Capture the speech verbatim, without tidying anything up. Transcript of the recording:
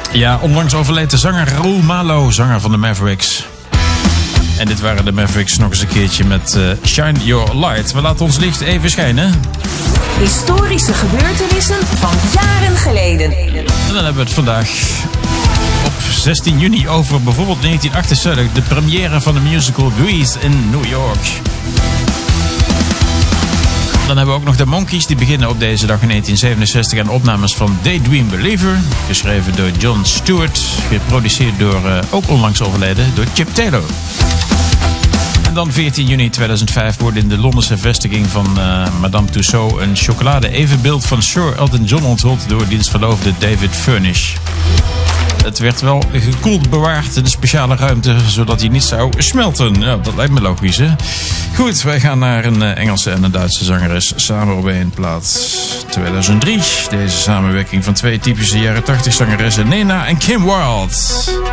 Ja, onlangs overleed de zanger Raoul Malo, zanger van de Mavericks. En dit waren de Mavericks nog eens een keertje met uh, Shine Your Light. We laten ons licht even schijnen. Historische gebeurtenissen van jaren geleden. En dan hebben we het vandaag op zestien juni over bijvoorbeeld negentien achtenzeventig... de première van de musical Grease in New York. Dan hebben we ook nog de Monkees. Die beginnen op deze dag in negentien zevenenzestig aan opnames van Daydream Believer. Geschreven door Jon Stewart. Geproduceerd door, uh, ook onlangs overleden, door Chip Taylor. En dan veertien juni tweeduizend vijf wordt in de Londense vestiging van uh, Madame Tussauds een chocolade-evenbeeld van Sir Elton John onthuld door diens verloofde David Furnish. Het werd wel gekoeld bewaard in een speciale ruimte, zodat hij niet zou smelten. Ja, dat lijkt me logisch, hè? Goed, wij gaan naar een Engelse en een Duitse zangeres samen op één plaats. tweeduizend drie, deze samenwerking van twee typische jaren tachtig zangeressen, Nena en Kim Wilde.